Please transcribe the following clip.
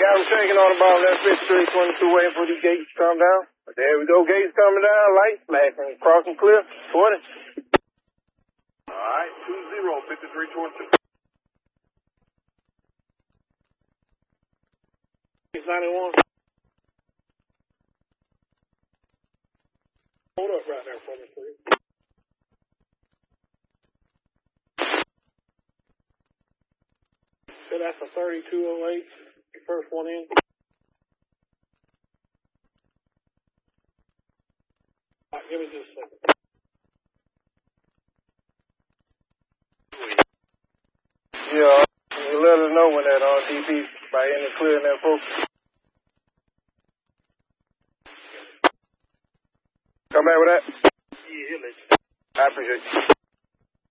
Got him shaking on the ball left 5322 waiting for these gates to come down. But there we go, gates coming down, lights flashing, crossing clear, 20. All right, 20, 5322. 691. Hold up right there for me, please. So that's a 3208, your first one in. All right, give me just a second. Yeah, you let us know when that DP by any clearing that folks. Come back with that.